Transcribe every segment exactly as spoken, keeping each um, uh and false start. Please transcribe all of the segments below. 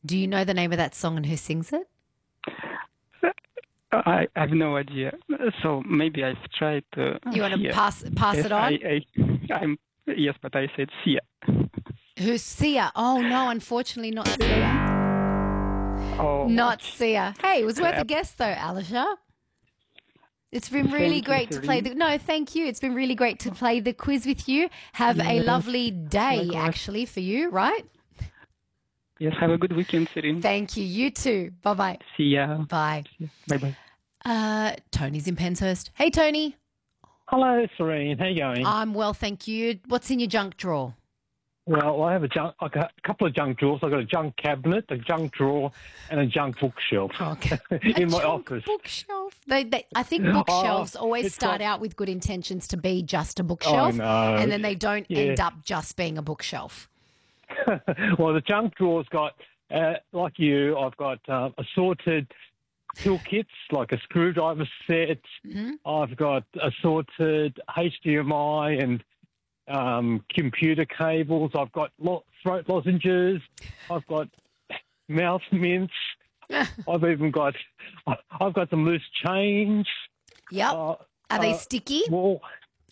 Do you know the name of that song and who sings it? I have no idea. So maybe I've tried. Uh, You want to Sia. pass pass Yes, it on? I, I, I'm yes, but I said Sia. Who's Sia? Oh no, unfortunately not Sia. Oh, Not Sia. Hey, it was worth a crap. guess though, Alisha. It's been really Thank you, great to play the. Serene. No, thank you. It's been really great to play the quiz with you. Have a Yes, lovely day, likewise. actually, for you, right? Yes, have a good weekend, Serene. Thank you. You too. Bye bye. See ya. Bye. Bye bye. Uh, Tony's in Penshurst. Hey, Tony. Hello, Serene. How you going? I'm well, thank you. What's in your junk drawer? well, I have a junk. I got a couple of junk drawers. I've got a junk cabinet, a junk drawer, and a junk bookshelf Okay. in A my junk office. bookshelf. They, they, I think bookshelves Oh, always it's start like- out with good intentions to be just a bookshelf, know. and then they don't Yeah. end up just being a bookshelf. Well, the junk drawer's got, uh, like you, I've got uh, assorted toolkits, like a screwdriver set. Mhm. I've got assorted H D M I and um, computer cables. I've got lo- throat lozenges. I've got mouth mints. I've even got, I've got some loose change. Yep. Uh, Are they uh, sticky? Well,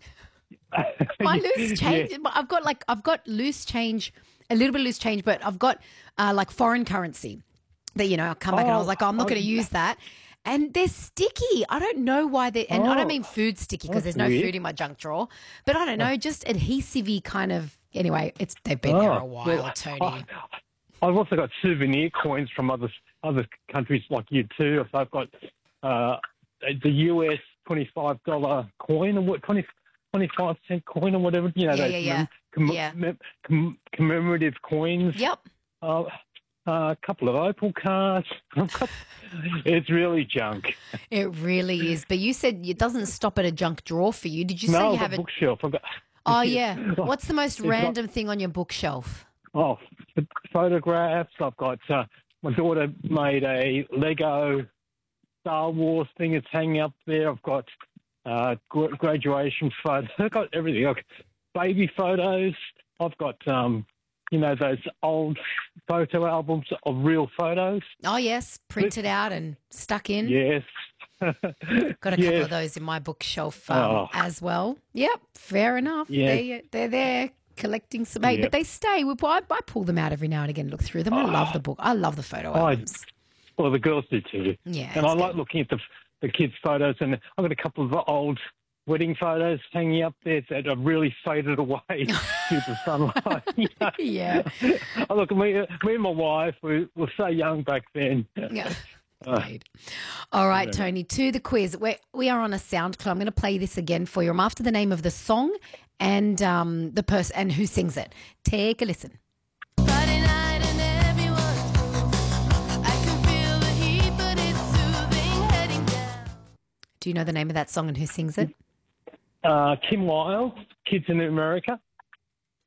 My loose change. Yeah. I've got like I've got loose change, a little bit of loose change, but I've got uh, like foreign currency that you know I'll come back and I was Oh, like, oh, I'm not oh, going to use that, and they're sticky. I don't know why they. And I don't Oh, mean food sticky because that's there's no weird. food in my junk drawer, but I don't know, just adhesive-y kind of. Anyway, it's they've been there Oh, a while, well, Tony. I, I've also got souvenir coins from other other countries like you too. So I've got uh, the U S twenty-five dollar coin or what twenty. twenty-five cent coin or whatever, you know, Yeah, those yeah, yeah. comm- Yeah. mem- comm- commemorative coins. Yep. Uh, a couple of Opal cards. It's really junk. It really is. But you said it doesn't stop at a junk drawer for you. Did you say no, you I've have got it? bookshelf. I've got, Oh yeah. What's the most It's got- random thing on your bookshelf? Oh, ph- photographs. I've got, uh, my daughter made a Lego Star Wars thing. It's hanging up there. I've got uh, gra- graduation photos. I've got everything. I've got baby photos. I've got, um, you know, those old photo albums of real photos. Oh yes, printed out and stuck in. Yes. Got a couple Yes. of those in my bookshelf um, Oh. as well. Yep, fair enough. Yeah. They, they're there collecting some, hey, but Yep. they stay. We, I, I pull them out every now and again, look through them. I love the book. I love the photo I- albums. Well, the girls do too. Yeah, And I it's like good. looking at the the kids' photos, and I've got a couple of old wedding photos hanging up there that are really faded away due to sunlight. You know? Yeah. Oh, look, me, me and my wife, we were so young back then. Yeah. Uh, Great. All right, Tony, to the quiz. We're, we are on a sound club. I'm going to play this again for you. I'm after the name of the song and um, the person and who sings it. Take a listen. Friday night and everyone, I can feel the heat, but it's soothing heading down. Do you know the name of that song and who sings it? uh, Kim Wilde, Kids in America.